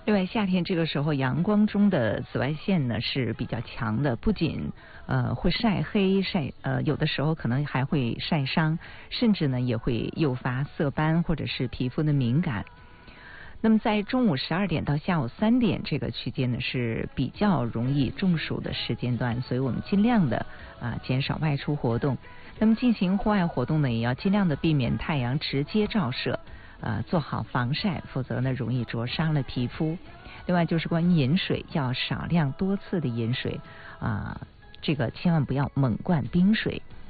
另外，夏天这个时候，阳光中的紫外线呢是比较强的，不仅会晒黑有的时候可能还会晒伤，甚至呢也会诱发色斑或者是皮肤的敏感。那么在中午12点到下午3点这个区间呢是比较容易中暑的时间段，所以我们尽量的减少外出活动。那么进行户外活动呢，也要尽量的避免太阳直接照射。做好防晒，否则呢容易灼伤了皮肤。另外就是关于饮水，要少量多次的饮水这个千万不要猛灌冰水。